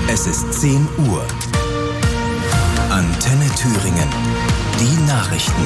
Es ist 10 Uhr. Antenne Thüringen. Die Nachrichten.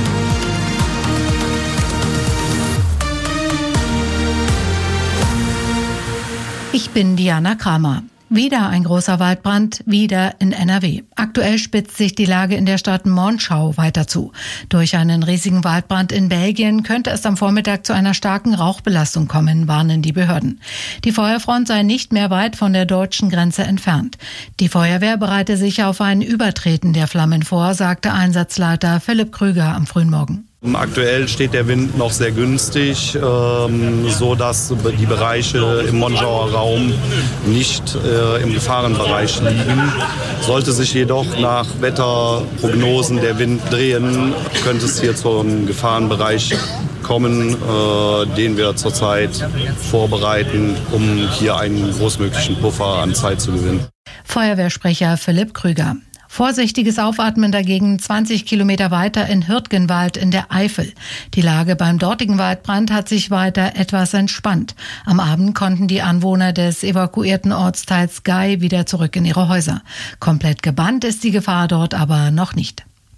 Ich bin Diana Kramer. Wieder ein großer Waldbrand, wieder in NRW. Aktuell spitzt sich die Lage in der Stadt Monschau weiter zu. Durch einen riesigen Waldbrand in Belgien könnte es am Vormittag zu einer starken Rauchbelastung kommen, warnen die Behörden. Die Feuerfront sei nicht mehr weit von der deutschen Grenze entfernt. Die Feuerwehr bereite sich auf ein Übertreten der Flammen vor, sagte Einsatzleiter Philipp Krüger am frühen Morgen. Aktuell steht der Wind noch sehr günstig, so dass die Bereiche im Monschauer Raum nicht im Gefahrenbereich liegen. Sollte sich jedoch nach Wetterprognosen der Wind drehen, könnte es hier zu einem Gefahrenbereich kommen, den wir zurzeit vorbereiten, um hier einen großmöglichen Puffer an Zeit zu gewinnen. Feuerwehrsprecher Philipp Krüger. Vorsichtiges Aufatmen dagegen 20 Kilometer weiter in Hürtgenwald in der Eifel. Die Lage beim dortigen Waldbrand hat sich weiter etwas entspannt. Am Abend konnten die Anwohner des evakuierten Ortsteils Gei wieder zurück in ihre Häuser. Komplett gebannt ist die Gefahr dort aber noch nicht.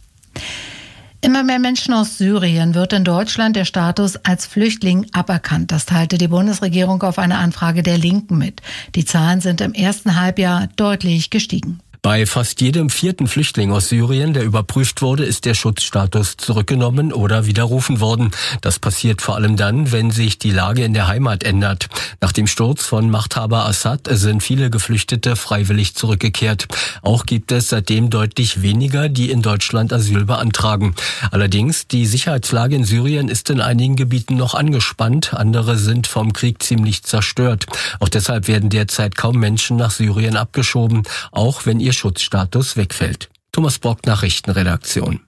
Immer mehr Menschen aus Syrien wird in Deutschland der Status als Flüchtling aberkannt. Das teilte die Bundesregierung auf eine Anfrage der Linken mit. Die Zahlen sind im ersten Halbjahr deutlich gestiegen. Bei fast jedem 4. Flüchtling aus Syrien, der überprüft wurde, ist der Schutzstatus zurückgenommen oder widerrufen worden. Das passiert vor allem dann, wenn sich die Lage in der Heimat ändert. Nach dem Sturz von Machthaber Assad sind viele Geflüchtete freiwillig zurückgekehrt. Auch gibt es seitdem deutlich weniger, die in Deutschland Asyl beantragen. Allerdings, die Sicherheitslage in Syrien ist in einigen Gebieten noch angespannt. Andere sind vom Krieg ziemlich zerstört. Auch deshalb werden derzeit kaum Menschen nach Syrien abgeschoben, auch wenn ihr Schutzstatus wegfällt. Thomas Bock, Nachrichtenredaktion.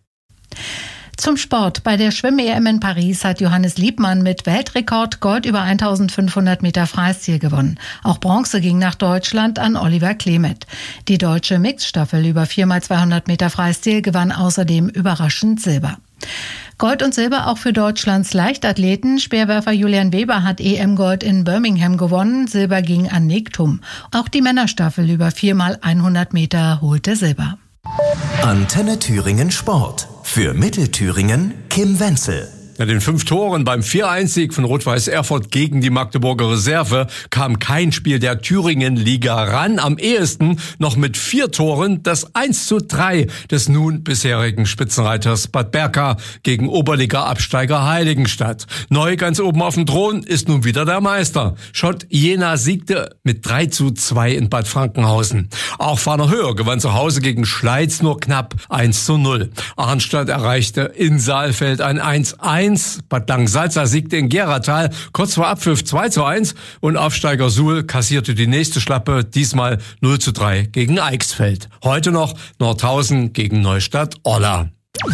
Zum Sport. Bei der Schwimm-EM in Paris hat Johannes Liebmann mit Weltrekord Gold über 1500 Meter Freistil gewonnen. Auch Bronze ging nach Deutschland an Oliver Klemet. Die deutsche Mixstaffel über 4x200 Meter Freistil gewann außerdem überraschend Silber. Gold und Silber auch für Deutschlands Leichtathleten. Speerwerfer Julian Weber hat EM-Gold in Birmingham gewonnen. Silber ging an Nick Thum. Auch die Männerstaffel über 4x100 Meter holte Silber. Antenne Thüringen Sport. Für Mittelthüringen Kim Wenzel. Nach den 5 Toren beim 4-1-Sieg von Rot-Weiß Erfurt gegen die Magdeburger Reserve kam kein Spiel der Thüringen-Liga ran. Am ehesten noch mit 4 Toren das 1:3 des nun bisherigen Spitzenreiters Bad Berka gegen Oberliga-Absteiger Heiligenstadt. Neu ganz oben auf dem Thron ist nun wieder der Meister. Schott Jena siegte mit 3:2 in Bad Frankenhausen. Auch Farner Höher gewann zu Hause gegen Schleiz nur knapp 1:0. Arnstadt erreichte in Saalfeld ein 1:1. Bad Langensalza siegte in Geratal kurz vor Abpfiff 2:1 und Aufsteiger Suhl kassierte die nächste Schlappe, diesmal 0:3 gegen Eichsfeld. Heute noch Nordhausen gegen Neustadt-Orla.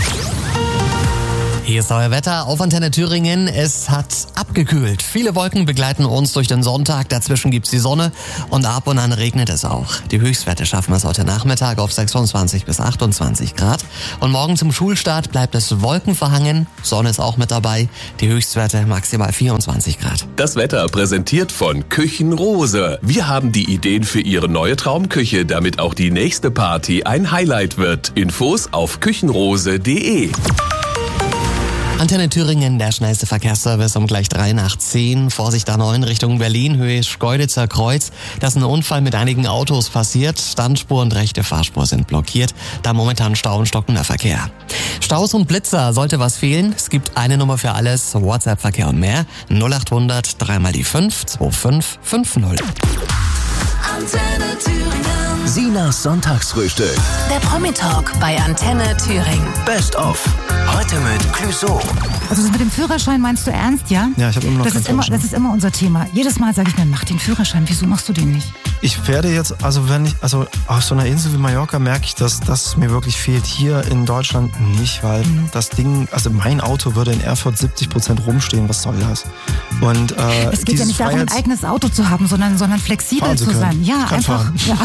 Hier ist euer Wetter auf Antenne Thüringen. Es hat abgekühlt. Viele Wolken begleiten uns durch den Sonntag. Dazwischen gibt's die Sonne und ab und an regnet es auch. Die Höchstwerte schaffen wir es heute Nachmittag auf 26 bis 28 Grad. Und morgen zum Schulstart bleibt es wolkenverhangen. Sonne ist auch mit dabei. Die Höchstwerte maximal 24 Grad. Das Wetter präsentiert von Küchenrose. Wir haben die Ideen für Ihre neue Traumküche, damit auch die nächste Party ein Highlight wird. Infos auf küchenrose.de. Antenne Thüringen, der schnellste Verkehrsservice um gleich 9:03. Vorsicht A9 Richtung Berlin, Höhe Schkeuditzer Kreuz. Da ist ein Unfall mit einigen Autos passiert. Standspur und rechte Fahrspur sind blockiert. Da momentan Stau und stockender Verkehr. Staus und Blitzer, sollte was fehlen? Es gibt eine Nummer für alles. WhatsApp-Verkehr und mehr. 0800 3x5 2550. Antenne Thüringen. Sinas Sonntagsfrühstück. Der Promi-Talk bei Antenne Thüringen. Best of. Heute mit Clouseau. Also das mit dem Führerschein meinst du ernst, ja? Ja, ich habe immer noch keinen Führerschein. Das ist immer unser Thema. Jedes Mal sage ich mir, mach den Führerschein. Wieso machst du den nicht? Ich werde jetzt, also auf so einer Insel wie Mallorca merke ich, dass das mir wirklich fehlt. Hier in Deutschland nicht, weil das Ding, also mein Auto würde in Erfurt 70% rumstehen. Was soll das? Und es geht ja nicht darum, ein eigenes Auto zu haben, sondern flexibel zu sein. Ja, einfach. Ja,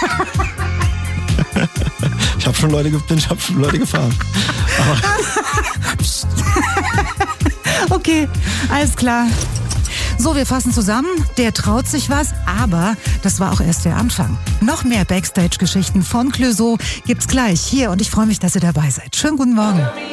ich habe schon Leute gefahren. Okay, alles klar. So, wir fassen zusammen. Der traut sich was, aber das war auch erst der Anfang. Noch mehr Backstage-Geschichten von Clouseau gibt's gleich hier und ich freue mich, dass ihr dabei seid. Schönen guten Morgen.